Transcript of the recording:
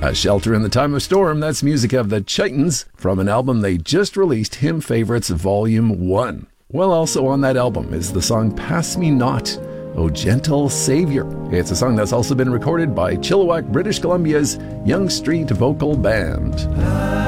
A Shelter in the Time of Storm, that's music of the Chitons from an album they just released, Hymn Favorites Volume 1. Well, also on that album is the song Pass Me Not, O Gentle Savior. It's a song that's also been recorded by Chilliwack, British Columbia's Young Street Vocal Band.